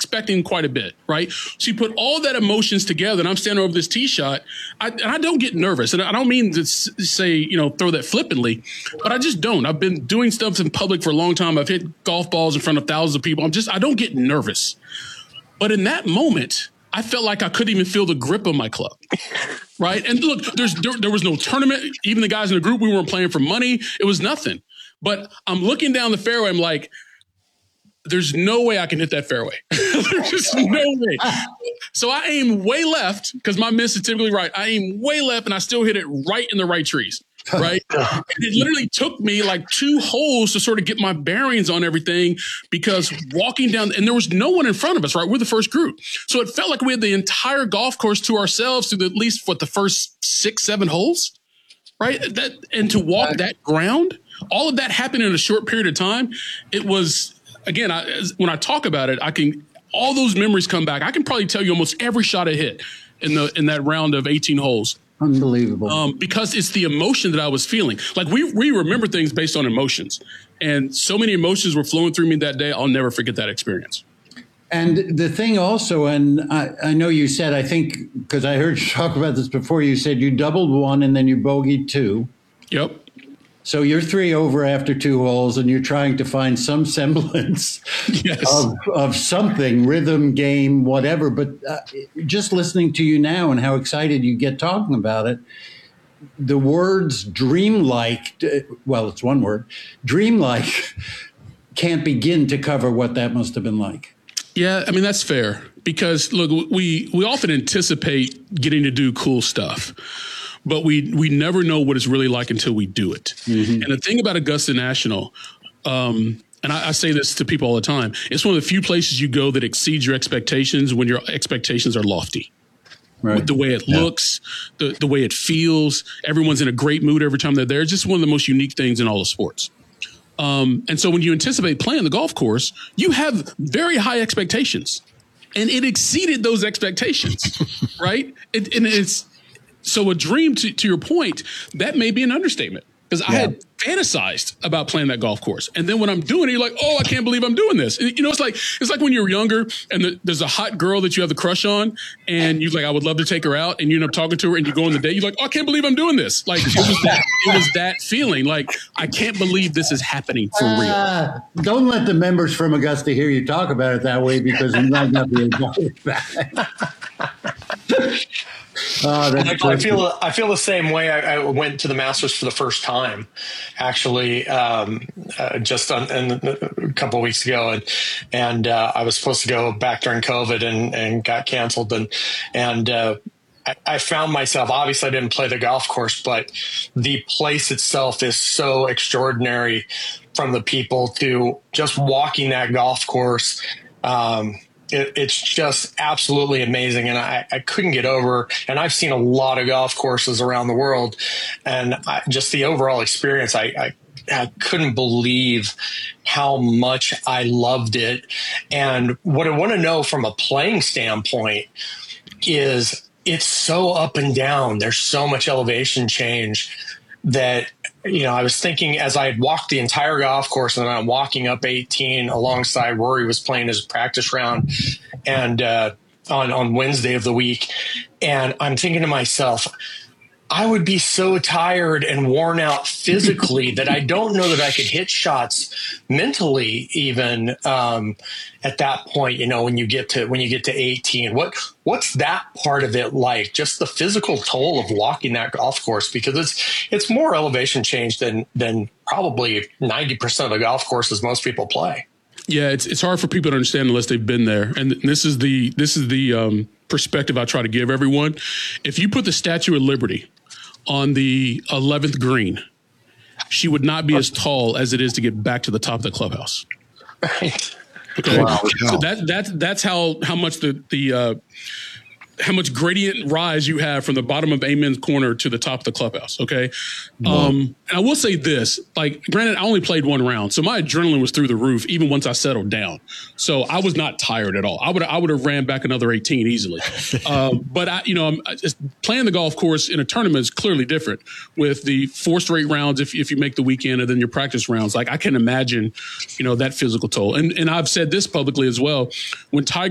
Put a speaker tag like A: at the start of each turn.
A: expecting quite a bit, right? So you put all that emotions together, and I'm standing over this tee shot, and I don't get nervous. And I don't mean to say, throw that flippantly, but I just don't. I've been doing stuff in public for a long time. I've hit golf balls in front of thousands of people. I don't get nervous. But in that moment, I felt like I couldn't even feel the grip of my club. Right. And look, there was no tournament. Even the guys in the group, we weren't playing for money. It was nothing. But I'm looking down the fairway. I'm like, there's no way I can hit that fairway. There's just no way. So I aim way left because my miss is typically right. I aim way left and I still hit it right in the right trees. Right. And it literally took me like 2 holes to sort of get my bearings on everything, because walking down, and there was no one in front of us, right? We're the first group. So it felt like we had the entire golf course to ourselves through at least the first 6, 7 holes. Right. And to walk that ground, all of that happened in a short period of time. It was, again, when I talk about it, all those memories come back. I can probably tell you almost every shot I hit in that round of 18 holes.
B: Unbelievable.
A: Because it's the emotion that I was feeling. Like we remember things based on emotions, and so many emotions were flowing through me that day. I'll never forget that experience.
B: And the thing also, and I know you said, I think, because I heard you talk about this before, you said you doubled 1 and then you bogeyed 2.
A: Yep.
B: So you're 3 over after 2 holes, and you're trying to find some semblance of something, rhythm, game, whatever. But just listening to you now and how excited you get talking about it, the words dreamlike, well, it's one word, dreamlike, can't begin to cover what that must have been like.
A: Yeah, I mean, that's fair, because, look, we often anticipate getting to do cool stuff, but we never know what it's really like until we do it. Mm-hmm. And the thing about Augusta National, and I say this to people all the time, it's one of the few places you go that exceeds your expectations when your expectations are lofty. Right. With the way it looks, the way it feels, everyone's in a great mood every time they're there. It's just one of the most unique things in all of sports. And so when you anticipate playing the golf course, you have very high expectations, and it exceeded those expectations, right? So a dream, to your point, that may be an understatement, because I had fantasized about playing that golf course. And then when I'm doing it, you're like, oh, I can't believe I'm doing this. It's like when you're younger and there's a hot girl that you have the crush on, and you're like, I would love to take her out. And you end up talking to her and you go on the date. You're like, oh, I can't believe I'm doing this. Like it was that feeling. Like, I can't believe this is happening for real.
B: Don't let the members from Augusta hear you talk about it that way, because you might not be able to back.
C: I feel the same way. I went to the Masters for the first time, actually, just a couple of weeks ago, and I was supposed to go back during COVID and got canceled, and I found myself, obviously I didn't play the golf course, but the place itself is so extraordinary, from the people to just walking that golf course. It's just absolutely amazing. And I couldn't get over, and I've seen a lot of golf courses around the world, and just the overall experience, I couldn't believe how much I loved it. And what I want to know from a playing standpoint is, it's so up and down. There's so much elevation change that, I was thinking, as I had walked the entire golf course, and I'm walking up 18 alongside Rory was playing his practice round, and on Wednesday of the week, and I'm thinking to myself, I would be so tired and worn out physically that I don't know that I could hit shots mentally, even at that point. When you get to 18, what's that part of it like? Just the physical toll of walking that golf course, because it's more elevation change than probably 90% of the golf courses most people play.
A: Yeah, it's hard for people to understand unless they've been there, and this is the perspective I try to give everyone. If you put the Statue of Liberty on the 11th green, she would not be as tall as it is to get back to the top of the clubhouse.
C: Right.
A: Okay.
C: Wow.
A: So that's how much how much gradient rise you have from the bottom of Amen's corner to the top of the clubhouse. Okay. And I will say this, granted, I only played 1 round, so my adrenaline was through the roof even once I settled down. So I was not tired at all. I would have ran back another 18 easily. But I'm just playing the golf course in a tournament is clearly different, with the 4 straight rounds if you make the weekend, and then your practice rounds. I can imagine, that physical toll. And I've said this publicly as well. When Tiger